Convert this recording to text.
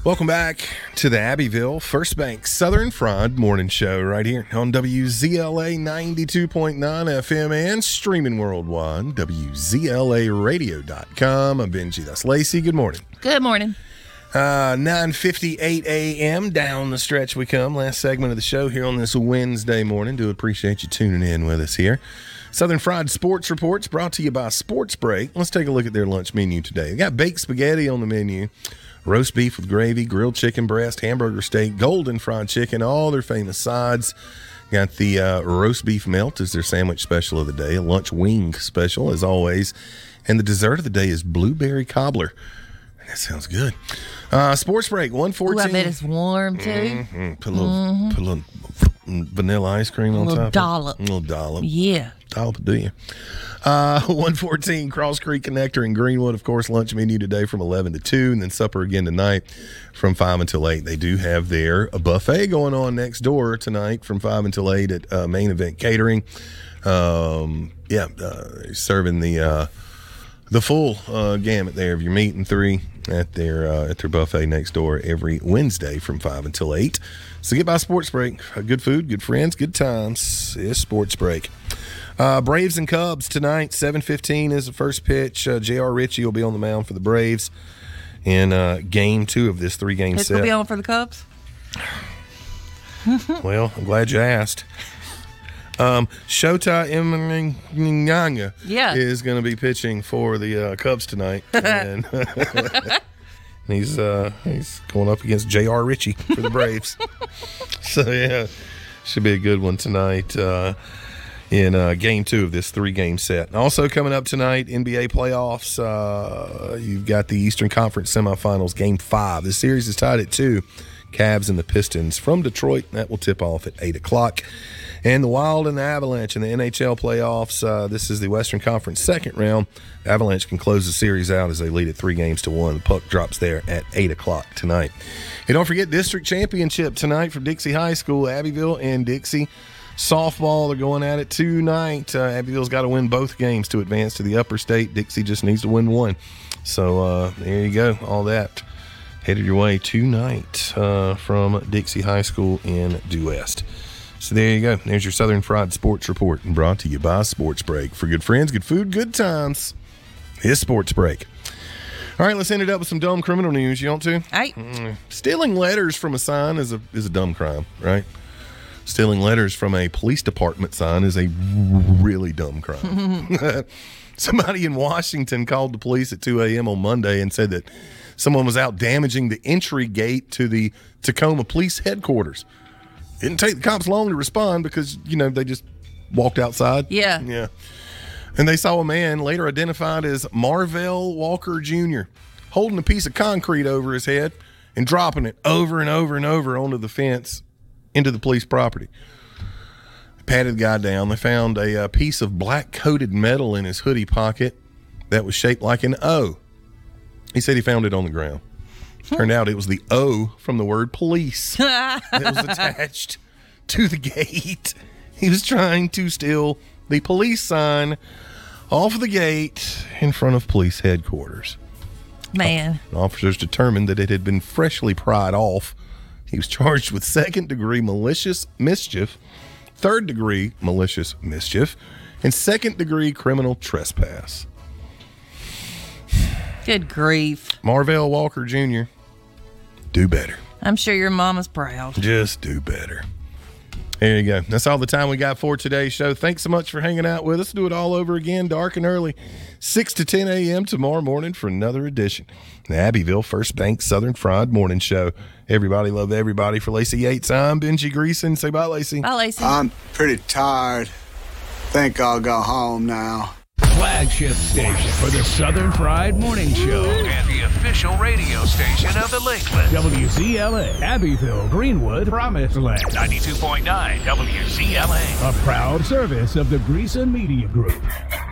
Welcome back to the Abbeville First Bank Southern Fried Morning Show right here on WZLA 92.9 FM and streaming worldwide, WZLAradio.com. I'm Benji. That's Lacey. Good morning. Good morning. 9:58 a.m. down the stretch we come. Last segment of the show here on this Wednesday morning. Do appreciate you tuning in with us here. Southern Fried Sports Reports brought to you by Sports Break. Let's take a look at their lunch menu today. We got baked spaghetti on the menu. Roast beef with gravy, grilled chicken breast, hamburger steak, golden fried chicken, all their famous sides. Got the roast beef melt as their sandwich special of the day, a lunch wing special as always. And the dessert of the day is blueberry cobbler. That sounds good. Sports Break, 114. Ooh, I bet it's warm too. Mm-hmm. Put a little vanilla ice cream on top. Dollop. A little dollop. Yeah. Dollop, do you? 114 Cross Creek Connector in Greenwood, of course, lunch menu today from 11 to 2, and then supper again tonight from 5 until 8. They do have a buffet going on next door tonight from 5 until 8 at Main Event Catering. Serving the full gamut there of your meat and three at their buffet next door every Wednesday from 5 until 8. So get by Sports Break. Good food, good friends, good times. It's Sports Break. Braves and Cubs tonight, 7:15 is the first pitch. J.R. Ritchie will be on the mound for the Braves in game 2 of this 3-game set. It's going to be on for the Cubs? Well, I'm glad you asked. Shota Imanyanga is going to be pitching for the Cubs tonight. And he's going up against J.R. Ritchie for the Braves. So, yeah, should be a good one tonight. In game 2 of this 3-game set. And also coming up tonight, NBA playoffs, you've got the Eastern Conference semifinals, game 5. The series is tied at 2. Cavs and the Pistons from Detroit. That will tip off at 8 o'clock. And the Wild and the Avalanche in the NHL playoffs. This is the Western Conference second round. The Avalanche can close the series out as they lead it 3-1. The puck drops there at 8 o'clock tonight. And don't forget district championship tonight for Dixie High School. Abbeville and Dixie softball, they're going at it tonight. Abbeville's got to win both games to advance to the upper state. Dixie just needs to win one. So there you go. All that headed your way tonight from Dixie High School in Due West. So there you go. There's your Southern Fried Sports Report, brought to you by Sports Break. For good friends, good food, good times. It's Sports Break. All right, let's end it up with some dumb criminal news. You want to? Stealing letters from a sign is a dumb crime, right? Stealing letters from a police department sign is a really dumb crime. Somebody in Washington called the police at 2 a.m. on Monday and said that someone was out damaging the entry gate to the Tacoma Police Headquarters. It didn't take the cops long to respond because, they just walked outside. Yeah. And they saw a man later identified as Marvell Walker Jr. holding a piece of concrete over his head and dropping it over and over and over onto the fence into the police property. They patted the guy down. They found a piece of black coated metal in his hoodie pocket that was shaped like an O. He said he found it on the ground. Turned out it was the O from the word police that was attached to the gate. He was trying to steal the police sign off of the gate in front of police headquarters. Man. Officers determined that it had been freshly pried off. He was charged with second-degree malicious mischief, third-degree malicious mischief, and second-degree criminal trespass. Good grief. Marvell Walker Jr., do better. I'm sure your mama's proud. Just do better. There you go. That's all the time we got for today's show. Thanks so much for hanging out with us. Do it all over again, dark and early, 6 to 10 a.m. tomorrow morning for another edition. The Abbeville First Bank Southern Fried Morning Show. Everybody love everybody. For Lacey Yates, I'm Benji Greason. Say bye, Lacey. Bye, Lacey. I'm pretty tired. Think I'll go home now. Flagship station for the Southern Fried Morning Show. And the official radio station of the Lakeland. WZLA, Abbeville, Greenwood, Promised Land. 92.9 WZLA. A proud service of the Greason Media Group.